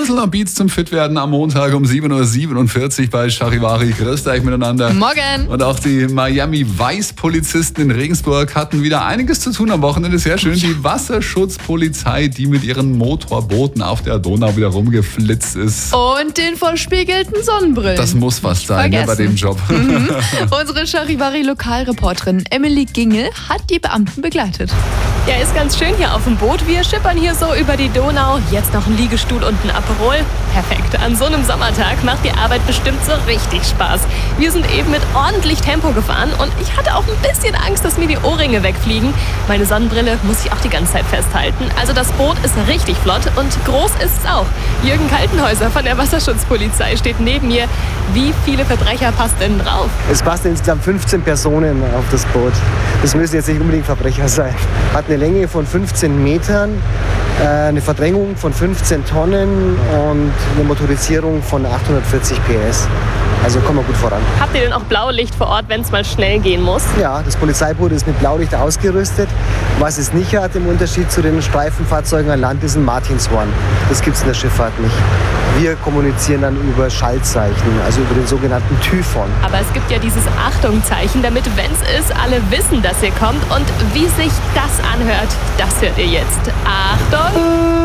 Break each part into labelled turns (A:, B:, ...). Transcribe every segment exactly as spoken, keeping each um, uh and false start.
A: bisschen noch Beats zum Fitwerden am Montag um sieben Uhr siebenundvierzig bei Charivari. Grüßt euch miteinander.
B: Morgen.
A: Und auch die Miami Vice Polizisten in Regensburg hatten wieder einiges zu tun am Wochenende. Sehr schön. Die Wasserschutzpolizei, die mit ihren Motorbooten auf der Donau wieder rumgeflitzt ist.
B: Und den verspiegelten Sonnenbrillen.
A: Das muss was sein, ne, bei dem Job.
B: Mhm. Unsere Charivari-Lokalreporterin Emily Gingel hat die Beamten begleitet.
C: Ja, ist ganz schön hier auf dem Boot. Wir schippern hier so über die Donau. Jetzt noch ein Liegestuhl und ein Aperol. Perfekt. An so einem Sommertag macht die Arbeit bestimmt so richtig Spaß. Wir sind eben mit ordentlich Tempo gefahren und ich hatte auch ein bisschen Angst, dass mir die Ohrringe wegfliegen. Meine Sonnenbrille muss ich auch die ganze Zeit festhalten. Also das Boot ist richtig flott und groß ist es auch. Jürgen Kaltenhäuser von der Wasserschutzpolizei steht neben mir. Wie viele Verbrecher passt denn drauf?
D: Es passen insgesamt fünfzehn Personen auf das Boot. Das müssen jetzt nicht unbedingt Verbrecher sein. Hat eine Länge von fünfzehn Metern, eine Verdrängung von fünfzehn Tonnen und eine Motorisierung von achthundertvierzig P S. Also kommen wir gut voran.
C: Habt ihr denn auch Blaulicht vor Ort, wenn es mal schnell gehen muss?
D: Ja, das Polizeiboot ist mit Blaulicht ausgerüstet. Was es nicht hat, im Unterschied zu den Streifenfahrzeugen an Land, ist ein Martinshorn. Das gibt es in der Schifffahrt nicht. Wir kommunizieren dann über Schaltzeichen, also über den sogenannten Typhon.
C: Aber es gibt ja dieses Achtungszeichen, damit, wenn es ist, alle wissen, dass ihr kommt. Und wie sich das anhört, das hört ihr jetzt. Achtung!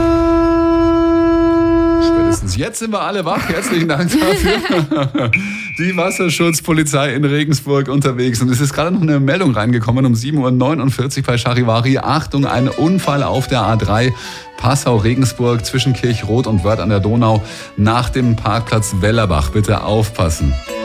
A: Spätestens jetzt sind wir alle wach. Herzlichen Dank dafür. Die Wasserschutzpolizei in Regensburg unterwegs. Und es ist gerade noch eine Meldung reingekommen um sieben Uhr neunundvierzig bei Charivari. Achtung, ein Unfall auf der A drei. Passau-Regensburg zwischen Kirchroth und Wörth an der Donau nach dem Parkplatz Wellerbach. Bitte aufpassen.